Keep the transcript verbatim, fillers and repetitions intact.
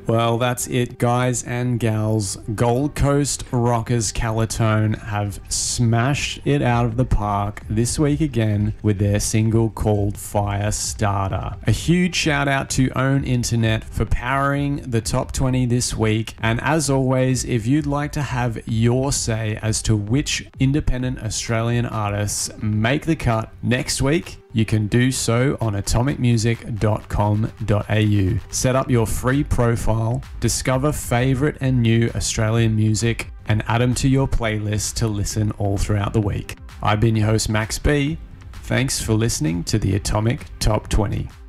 Well, that's it, guys and gals. Gold Coast rockers Calatone have smashed it out of the park this week again with their single called Firestarter. A huge shout out to Own Internet for powering the top twenty this week. And as always, if you'd like to have your say as to which independent Australian artists make the cut next week, you can do so on atomic music dot com dot a u. Set up your free profile, discover favourite and new Australian music, and add them to your playlist to listen all throughout the week. I've been your host, Max B. Thanks for listening to the Atomic Top twenty.